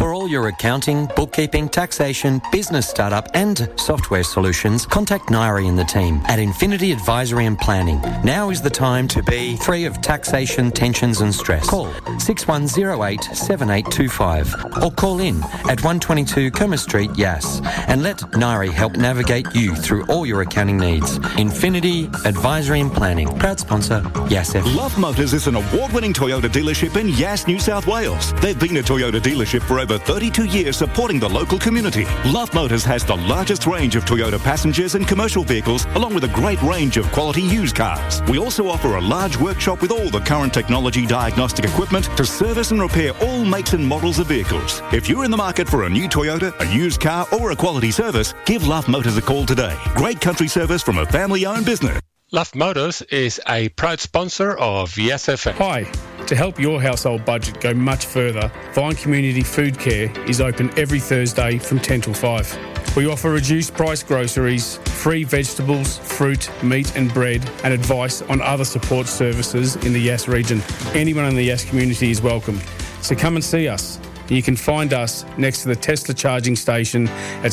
For all your accounting, bookkeeping, taxation, business startup and software solutions, contact Nairi and the team at Infinity Advisory and Planning. Now is the time to be free of taxation, tensions and stress. Call 6108 7825 or call in at 122 Kerma Street, Yass, and let Nairi help navigate you through all your accounting needs. Infinity Advisory and Planning. Proud sponsor, Yass FM. Love Motors is an award-winning Toyota dealership in Yass, New South Wales. They've been a Toyota dealership for over 32 years supporting the local community. Love Motors has the largest range of Toyota passengers and commercial vehicles, along with a great range of quality used cars. We also offer a large workshop with all the current technology diagnostic equipment to service and repair all makes and models of vehicles. If you're in the market for a new Toyota, a used car or a quality service, give Love Motors a call today. Great country service from a family-owned business. Love Motors is a proud sponsor of Yes FM. Hi. To help your household budget go much further, Vine Community Food Care is open every Thursday from 10 till 5. We offer reduced price groceries, free vegetables, fruit, meat and bread, and advice on other support services in the Yass region. Anyone in the Yass community is welcome. So come and see us. You can find us next to the Tesla charging station at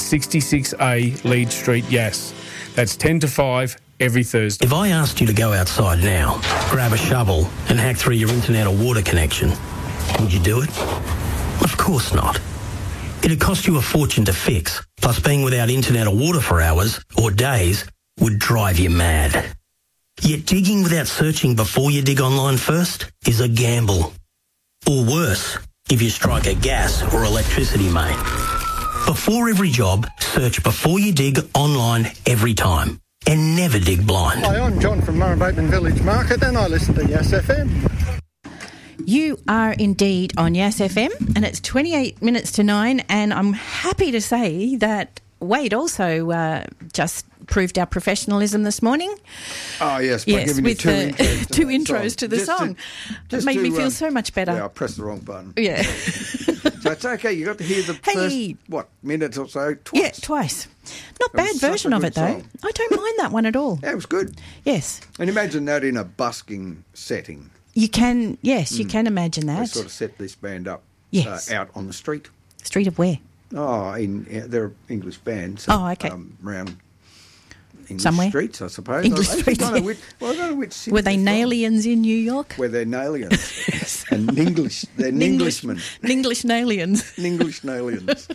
66A Lead Street, Yass. That's 10 to 5 every Thursday. If I asked you to go outside now, grab a shovel and hack through your internet or water connection, would you do it? Of course not. It'd cost you a fortune to fix, plus being without internet or water for hours or days would drive you mad. Yet digging without searching before you dig online first is a gamble. Or worse, if you strike a gas or electricity main. Before every job, search before you dig online every time. And never dig blind. Hi, I'm John from Murrumbateman Village Market and I listen to Yass FM. You are indeed on Yass FM and it's 28 minutes to 9 and I'm happy to say that Wade also just proved our professionalism this morning. Oh, yes, by giving with you two intros to the song. It made me feel so much better. Yeah, I pressed the wrong button. Yeah. So it's okay, you got to hear the first, minute or so twice. Yeah, twice. Not bad version of it, though. Song. I don't mind that one at all. Yeah, it was good. Yes. And imagine that in a busking setting. You can, yes, you can imagine that. They sort of set this band up out on the street. Street of where? Oh, they're English bands. Okay. Around English somewhere? Streets, I suppose. English streets. I don't know which city. Were they Nailians in New York? Were they Nailians? And English. They're Englishmen. English Nailians. English Nailians.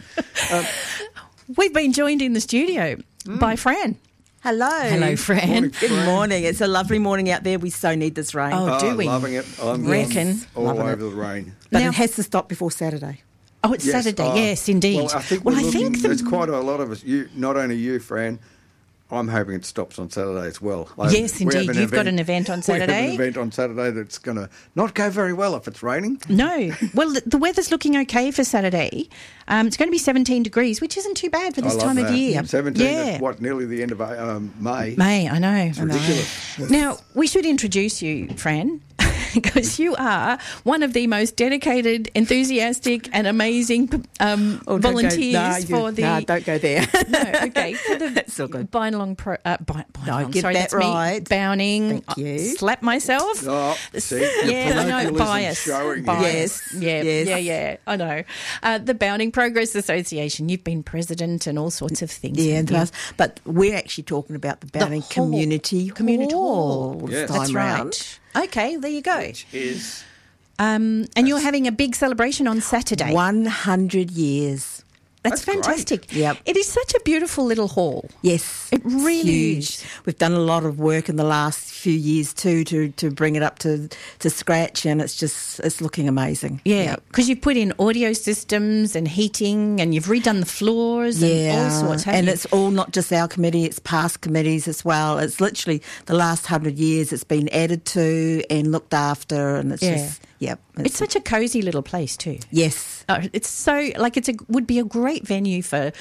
We've been joined in the studio by Fran. Hello. Hello, Fran. Morning, Good morning. It's a lovely morning out there. We so need this rain. Oh, do we? Loving it. I'm all over the rain. But it has to stop before Saturday. Oh, it's Saturday. Yes, indeed. Well, I think there's quite a lot of us. Not only you, Fran. I'm hoping it stops on Saturday as well. Yes, indeed. You've got an event on Saturday. We have an event on Saturday that's going to not go very well if it's raining. No. Well, the weather's looking okay for Saturday. It's going to be 17 degrees, which isn't too bad for this time of year. 17 at nearly the end of May. May, I know. It's ridiculous. Now, we should introduce you, Fran, because you are one of the most dedicated, enthusiastic and amazing volunteers for the... No, don't go there. No, okay. For the That's all good. Bowning Get that right. Bowning. Thank you. Slap myself. Oh, see, I know. Bias. Yes. Yeah. I know. The Bowning Progress Association. You've been president and all sorts of things. Yeah, but we're actually talking about the Bowning Community Hall. Yes. That's right. Okay, there you go. Which is... and you're having a big celebration on Saturday. 100 years. That's fantastic. Great. Yep. It is such a beautiful little hall. Yes. It really huge. is. We've done a lot of work in the last few years too to bring it up to scratch, and it's looking amazing. Yeah, because you've put in audio systems and heating and you've redone the floors and all sorts. And it's all not just our committee, it's past committees as well. It's literally the last 100 years it's been added to and looked after, and it's just... Yep. It's such a cosy little place too. Yes. It's so, would be a great venue for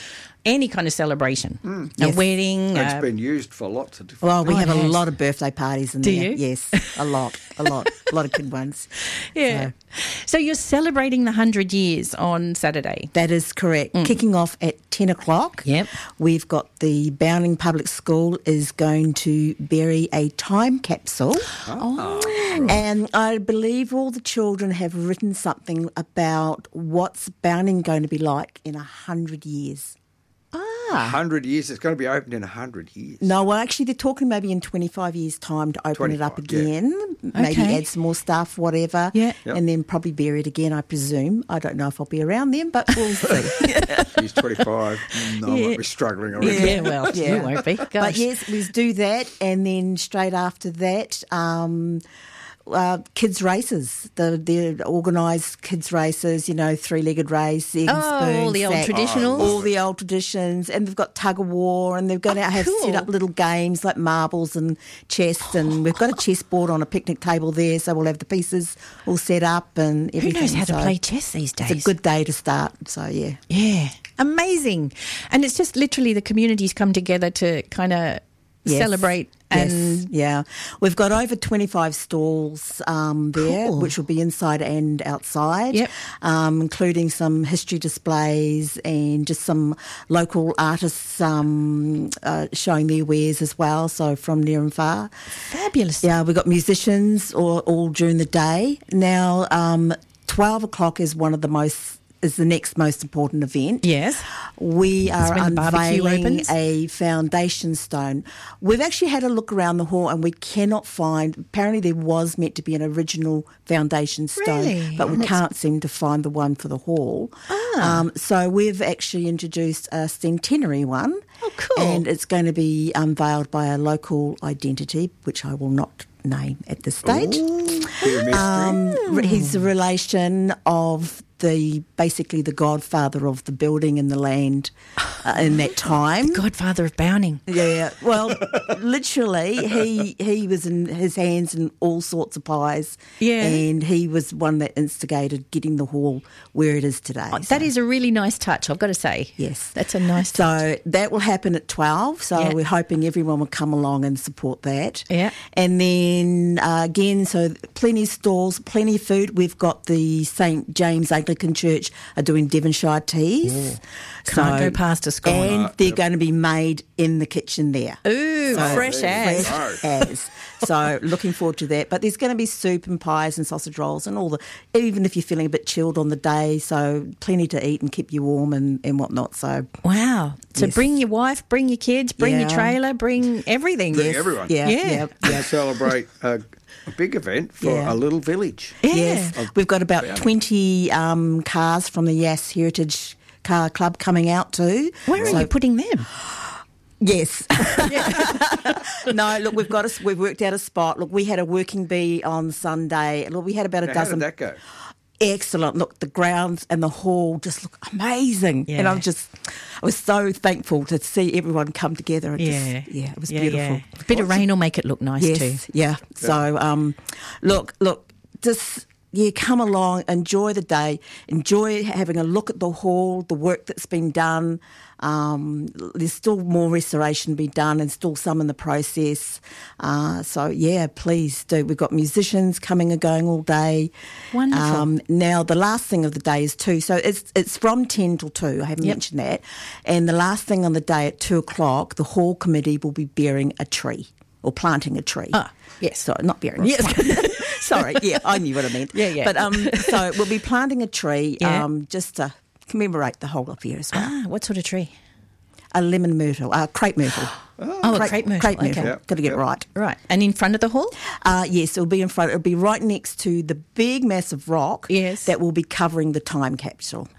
any kind of celebration, a Yes. wedding. It's been used for lots of different. Well, we Oh, have it a has. lot of birthday parties in Do there. you? Yes, a lot of good ones. Yeah. So you're celebrating the 100 years on Saturday. That is correct. Kicking off at 10 o'clock. Yep. We've got the Bowning Public School is going to bury a time capsule. And I believe all the children have written something about what's Bowning going to be like in 100 years. 100 years. It's going to be opened in 100 years. No, well, actually, they're talking maybe in 25 years' time to open it up 25, yeah. again, maybe Okay. add some more stuff, whatever, Yeah. and then probably bury it again, I presume. I don't know if I'll be around then, but we'll see. She's 25. No, I might be struggling already. Yeah, well, you won't be. Gosh. But yes, we do that, and then straight after that, kids races. The organised kids races, three-legged race, egg and Oh, spoon, all the old sack, traditionals. all the old traditions, and they've got tug of war, and they're going to have cool. set up little games like marbles and chess, and we've got a chessboard on a picnic table there, so we'll have the pieces all set up and Who everything. knows how to So play chess these days? It's a good day to start. So yeah. Yeah, amazing. And it's just literally the communities come together to kind of Yes. celebrate. And yeah, we've got over 25 stalls there, Cool. which will be inside and outside, Yep. Including some history displays and just some local artists showing their wares as well, so from near and far. fabulous. Yeah, we've got musicians all during the day. Now, 12 o'clock is the next most important event. Yes. We are when the barbecue unveiling opens? a foundation stone. We've actually had a look around the hall and we cannot find, apparently there was meant to be an original foundation stone, Really? but we can't seem to find the one for the hall. So we've actually introduced a centenary one. Oh, cool. And it's going to be unveiled by a local identity, which I will not name at this stage. Bit of mystery. He's a relation of basically the godfather of the building and the land in that time. Godfather of Bowning. Yeah, well, literally, he was in his hands in all sorts of pies. Yeah. And he was one that instigated getting the hall where it is today. That is a really nice touch, I've got to say. Yes. That's a nice touch. So that will happen at 12. So Yeah. we're hoping everyone will come along and support that. Yeah. And then again, so plenty of stalls, plenty of food. We've got the St. James Anglican Church are doing Devonshire teas. Can't go past a scone. And they're going to be made in the kitchen there. Ooh, fresh as. Fresh as. So looking forward to that. But there's going to be soup and pies and sausage rolls and even if you're feeling a bit chilled on the day, so plenty to eat and keep you warm and whatnot. So Wow. So Yes. bring your wife, bring your kids, bring your Yeah. trailer, bring everything. Bring everyone. Yeah, Yeah. yeah. Celebrate a big event for Yeah. a little village. Yes, we've got about 20 cars from the Yass Heritage Car Club coming out too. Where are you putting them? Yes. No, look, we've worked out a spot. Look, we had a working bee on Sunday. Look, we had about a Now, how dozen. did that go? Excellent. Look, the grounds and the hall just look amazing. Yeah. And I was so thankful to see everyone come together. It it was beautiful. Yeah. A bit of rain will make it look nice too. Yes, yeah. So, look, just come along, enjoy the day, enjoy having a look at the hall, the work that's been done. There's still more restoration to be done, and still some in the process. So, yeah, please do. We've got musicians coming and going all day. Wonderful. Now, the last thing of the day is 2. So it's from 10 till 2. I haven't mentioned that. And the last thing on the day at 2 o'clock, the hall committee will be bearing a tree or planting a tree. Ah, yes. So not bearing. Yes. Sorry. Yeah, I knew what I meant. Yeah. But so we'll be planting a tree Yeah. just to commemorate the whole affair as well. Ah, what sort of tree? A lemon myrtle, crepe myrtle. Oh, a crepe myrtle. Crepe Okay. myrtle. Yep, Got to get it yep. right. Right. And in front of the hall? Yes, it'll be in front. It'll be right next to the big, massive rock. Yes. That will be covering the time capsule.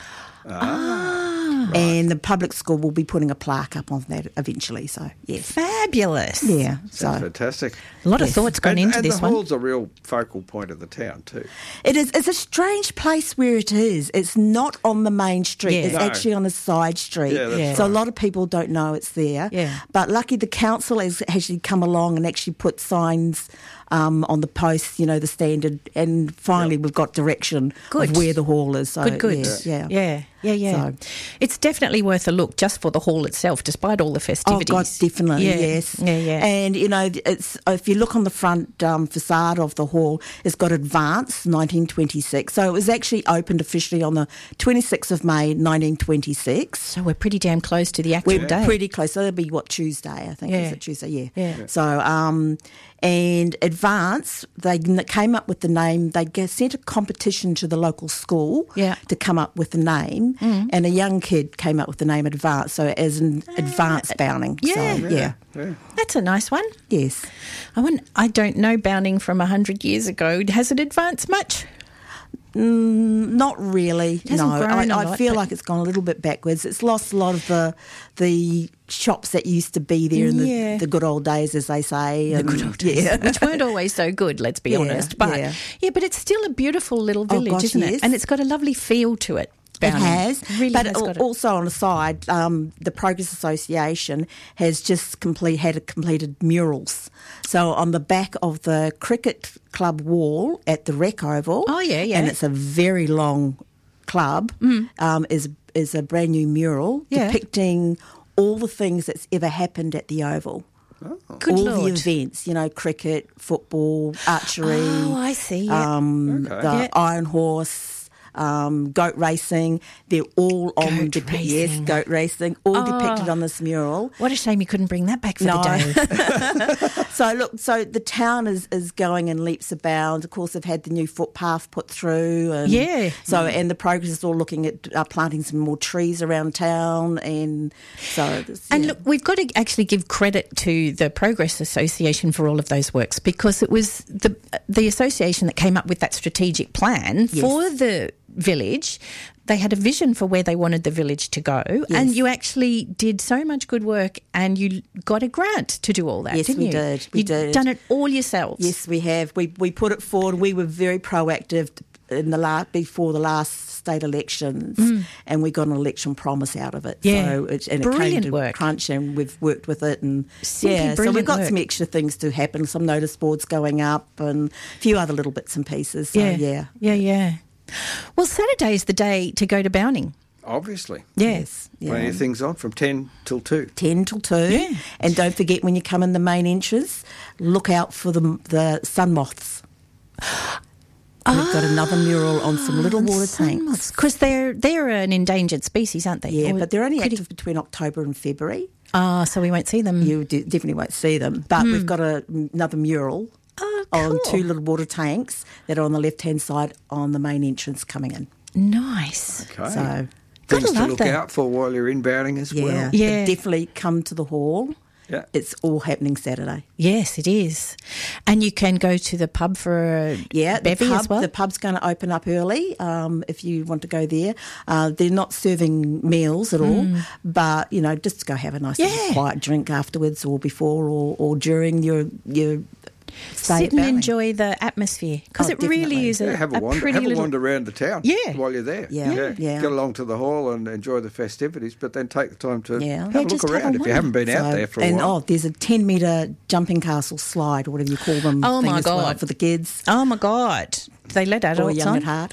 And the public school will be putting a plaque up on that eventually. So yes. Fabulous. Yeah. Sounds So fantastic. A lot of thought's gone into and this the one. hall's a real focal point of the town too. it is. It's a strange place where it is. It's not on the main street. Yeah. It's No. actually on a side street. Yeah, that's So a right. lot of people don't know it's there. Yeah. But lucky the council has actually come along and actually put signs on the posts, the standard, and finally we've got direction Good. of where the hall is. So, Good. Yeah. So, it's definitely worth a look just for the hall itself, despite all the festivities. Oh, God, definitely, yes. Yeah. And, it's if you look on the front facade of the hall, it's got Advance 1926. So it was actually opened officially on the 26th of May 1926. So we're pretty damn close to the actual day. We're pretty close. So that'll be, Tuesday, I think. Yeah. Is it Tuesday? Yeah. So, and Advance, they came up with the name. They sent a competition to the local school to come up with the name, and a young kid came up with the name Advance, so as an advanced bounding. Yeah. So, That's a nice one. Yes. I don't know bounding from 100 years ago. Has it advanced much? Not really. It hasn't grown a I lot, feel but- like it's gone a little bit backwards. It's lost a lot of the shops that used to be there in the good old days, as they say. The good old days, which weren't always so good, let's be honest. But but it's still a beautiful little village, gosh, isn't yes. it? And it's got a lovely feel to it. It Bounding. has, Really but has got it. also on the side, the Progress Association has just completed murals. So on the back of the cricket club wall at the Rec Oval, and it's a very long club, is a brand new mural depicting all the things that's ever happened at the Oval. Good all Lord. the events, cricket, football, archery. Oh, I see. The Iron Horse. Goat racing, they're all on goat racing, all depicted on this mural. What a shame you couldn't bring that back for the day. So the town is going in leaps and bounds. Of course, they've had the new footpath put through, and and the Progress is all looking at planting some more trees around town, and so. Look, we've got to actually give credit to the Progress Association for all of those works, because it was the association that came up with that strategic plan for the village. They had a vision for where they wanted the village to go, and you actually did so much good work, and you got a grant to do all that, didn't you? Yes, we did. You've done it all yourselves. Yes, we have. We put it forward. We were very proactive in before the last state elections, and we got an election promise out of it. Yeah, so it came to work. crunch, and we've worked with it, and Simply so we've brilliant got work. some extra things to happen. Some notice boards going up, and a few other little bits and pieces. So, yeah. Well, Saturday is the day to go to Bounding. Obviously. Yes. Plenty of things on from 10 till 2. 10 till 2. And don't forget, when you come in the main entrance, look out for the sun moths. We've got another mural on some little water tanks. Because they're an endangered species, aren't they? Yeah, but they're only active between October and February. So we won't see them. You definitely won't see them. But we've got another mural on 2 little water tanks that are on the left-hand side on the main entrance coming in. Nice. Okay. So things to look out for while you're inbounding as well. Yeah. Definitely come to the hall. Yeah. It's all happening Saturday. Yes, it is. And you can go to the pub for a bevy as well? The pub's going to open up early if you want to go there. They're not serving meals at all, but, just go have a nice little quiet drink afterwards or before or during your stay sit and at Bounding. enjoy the atmosphere, because it really definitely. is Have a wander, pretty little... wander around the town while you're there. Yeah. Get along to the hall and enjoy the festivities, but then take the time to have a just look have a around if you wander. haven't been out there for a while. there's a 10-metre jumping castle slide, or whatever you call them. Oh, thing my as well God. for the kids. Oh, my God. Do they let Or adults young on? at heart.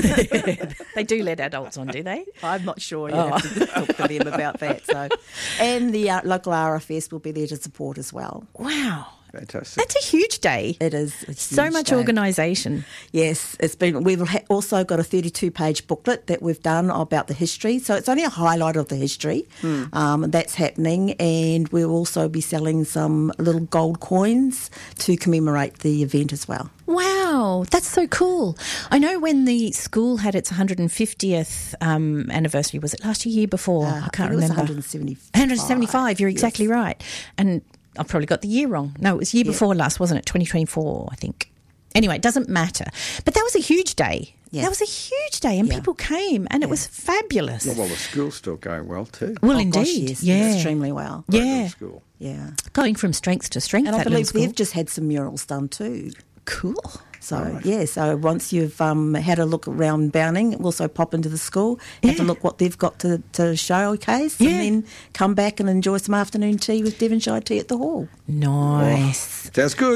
They do let adults on, do they? I'm not sure. You have to talk to them about that. So, and the local RFS will be there to support as well. Wow. Fantastic. That's a huge day. It is a So huge much day. organisation. Yes, it's been. We've also got a 32-page booklet that we've done about the history. So it's only a highlight of the history. That's happening, and we'll also be selling some little gold coins to commemorate the event as well. Wow, that's so cool. I know when the school had its 150th anniversary, was it last year before? I can't it was remember. 175. 175, you're exactly right. And I've probably got the year wrong. No, it was year before last, wasn't it? 2024, I think. Anyway, it doesn't matter. But that was a huge day. Yeah. That was a huge day, and people came, and it was fabulous. Well, the school's still going well too. Well, Oh, gosh, indeed. yes, extremely well. Great Yeah. little school. Yeah. Going from strength to strength, And I that believe little school. they've just had some murals done too. Cool. So, so once you've had a look around Bounding, also pop into the school, have a look what they've got to showcase, and then come back and enjoy some afternoon tea with Devonshire Tea at the hall. Nice. Sounds good.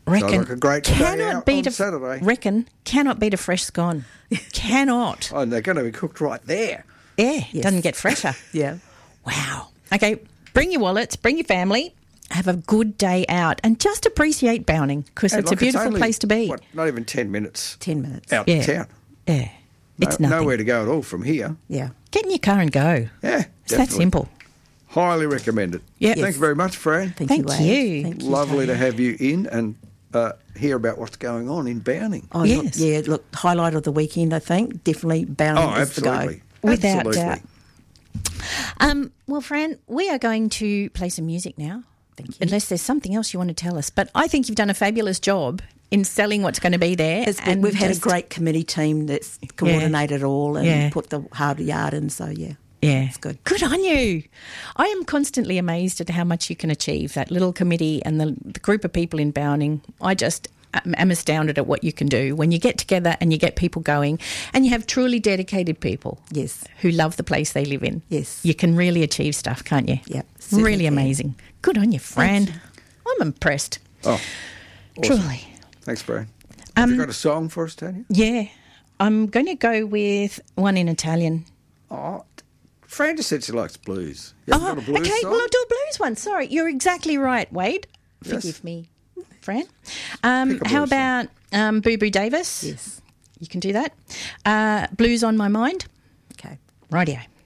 Reckon Sounds like a great day cannot out beat on Saturday. Reckon cannot beat a fresh scone. Cannot. Oh, and they're going to be cooked right there. Yeah, Yes. doesn't get fresher. Yeah. Wow. Okay, bring your wallets, bring your family, have a good day out, and just appreciate Bowning because And it's a like, beautiful only, place to be. What, not even 10 minutes 10 minutes. out Yeah. of town. Yeah, it's nothing. Nowhere to go at all from here. Yeah. Get in your car and go. Yeah, It's that definitely. simple. Highly recommend it. Yep. Thank you very much, Fran. Thank Thank Wade. you. Thank you. Lovely to Tony. have you in and hear about what's going on in Bowning. Oh, Yes. look, highlight of the weekend, I think. Definitely Bowning is the go. absolutely. Without Absolutely. doubt. Well, Fran, we are going to play some music now. Thank you. Unless there's something else you want to tell us. But I think you've done a fabulous job in selling what's going to be there. And we've had a great committee team that's coordinated it all and Yeah. put the hard yard in, so yeah. Yeah. It's good. Good on you. I am constantly amazed at how much you can achieve, that little committee and the group of people in Bowning. I just am astounded at what you can do when you get together and you get people going and you have truly dedicated people Yes. who love the place they live in. Yes. You can really achieve stuff, can't you? Yep, certainly Really can. amazing. Good on you, Fran. Thank I'm impressed. Oh, awesome. Truly. Thanks, Fran. Have you got a song for us, Tanya? Yeah. I'm going to go with one in Italian. Oh, Fran just said she likes blues. You haven't got a blues okay. song? Well, I'll do a blues one. Sorry, you're exactly right, Wade. Yes. Forgive me, Fran. Pick a How blues about Boo Boo Davis? Yes. You can do that. Blues on My Mind. Okay. Rightio.